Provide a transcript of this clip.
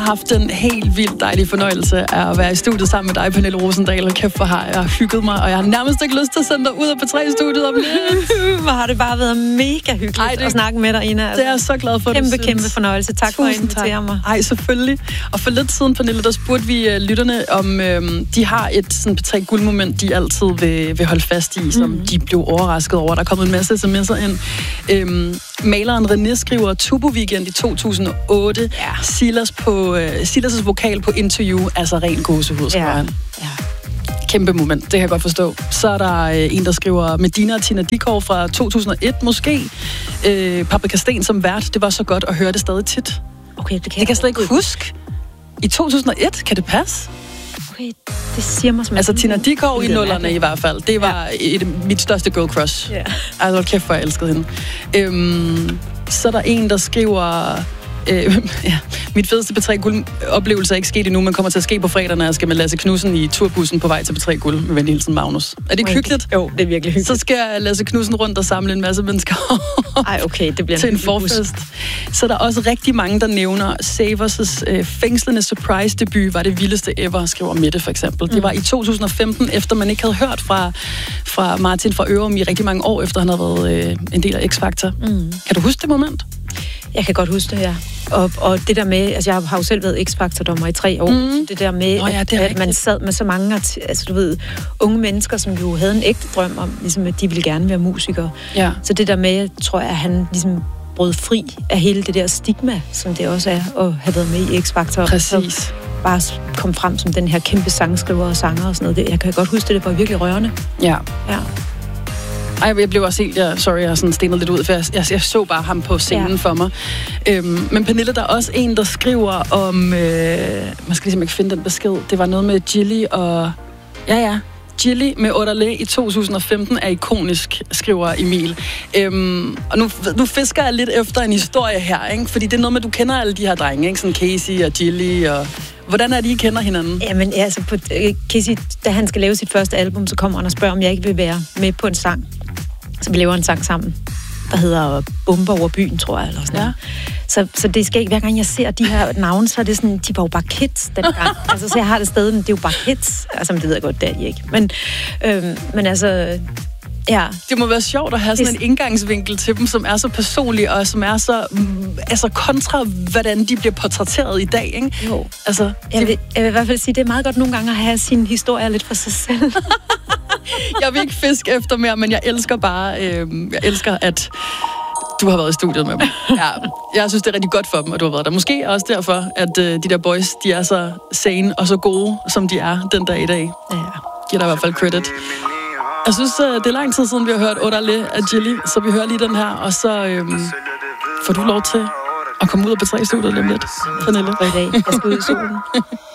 Jeg har haft den helt vildt dejlige fornøjelse af at være i studiet sammen med dig, Pernille Rosendahl. Og kæft, hvor har jeg hygget mig, og jeg har nærmest ikke lyst til at sende dig ud af P3-studiet om lidt. Hvor har det bare været mega hyggeligt at snakke med dig, Ina. Altså, det er jeg så glad for, kæmpe fornøjelse. Tak for at invitere mig. Ej, selvfølgelig. Og for lidt siden, Pernille, der spurgte vi lytterne, om de har et sådan P3-guldmoment, de altid vil holde fast i, som de blev overrasket over. Der er kommet en masse sms'er ind. Maleren René skriver Turbo Weekend i 2008. Ja. Silas' vokal på Interview, altså ren gåsehud, skriver han. Ja. Kæmpe moment, det kan jeg godt forstå. Så er der en, der skriver Medina og Tina Dickow fra 2001 måske. Paprika Sten som vært, det var så godt at høre det stadig tit. Okay, det kan jeg slet ikke huske. I 2001, kan det passe? Okay, det siger mig som altså Tina Dickow i nullerne i hvert fald. Det var mit største girl crush. Yeah. Altså kæft, hvor jeg elskede hende. Så er der en, der skriver... mit fedeste P3-guld-oplevelse er ikke sket endnu, men kommer til at ske på fredag, når jeg skal med Lasse Knudsen i turbussen på vej til P3-guld med venlig hilsen Magnus. Er det ikke hyggeligt? Jo, det er virkelig hyggeligt. Så skal Lasse Knudsen rundt og samle en masse mennesker okay, det bliver til en forfest. Så der er også rigtig mange, der nævner Savers' fængslende surprise-debut var det vildeste ever, skriver Mette for eksempel. Det var i 2015, efter man ikke havde hørt fra Martin fra Ørum i rigtig mange år, efter han havde været en del af X-Factor. Kan du huske det moment? Jeg kan godt huske det, ja. Og det der med, altså jeg har jo selv været X-Factor-dommer i 3 år, så det der med, at man sad med så mange, altså du ved, unge mennesker, som jo havde en ægte drøm om, ligesom at de ville gerne være musikere. Ja. Så det der med, tror jeg, at han ligesom brød fri af hele det der stigma, som det også er at have været med i X-Factor. Præcis. Bare kom frem som den her kæmpe sangskriver og sanger og sådan noget. Jeg kan godt huske det var virkelig rørende. Ja. Ej, jeg blev også helt... jeg har sådan stenet lidt ud, for jeg så bare ham på scenen for mig. Men Pernille, der er også en, der skriver om... man skal ligesom ikke finde den besked. Det var noget med Gilly og... Ja. Gilly med Odalé i 2015 er ikonisk, skriver Emil. Og nu fisker jeg lidt efter en historie her, ikke? Fordi det er noget med, du kender alle de her drenge, ikke? Sådan Casey og Gilly og... Hvordan er det, I kender hinanden? Jamen, altså, Casey, da han skal lave sit første album, så kommer han og spørger, om jeg ikke vil være med på en sang. Så vi laver en sang sammen, der hedder Bomber over byen, tror jeg, eller sådan noget. Så det skal ikke, hver gang jeg ser de her navne, så er det sådan, de var jo bare kids dengang. Altså, så jeg har det stadig, men det er jo bare kids. Altså, det ved jeg godt, det er de ikke. Men altså... Ja. Det må være sjovt at have sådan en indgangsvinkel til dem, som er så personlig, og som er så kontra, hvordan de bliver portrætteret i dag, ikke? Jo. Altså, jeg vil i hvert fald sige, det er meget godt nogle gange at have sin historie lidt for sig selv. Jeg vil ikke fiske efter mere, men jeg elsker bare, at du har været i studiet med dem. Ja, jeg synes, det er rigtig godt for dem, at du har været der. Måske også derfor, at de der boys, de er så sane og så gode, som de er den dag i dag. Ja. Giver dig i hvert fald credit. Jeg synes, det er lang tid siden, vi har hørt Odalé af Gilly, så vi hører lige den her, og så får du lov til at komme ud og P3-studiet lidt, Pernille. For i dag. Jeg skal ud i solen.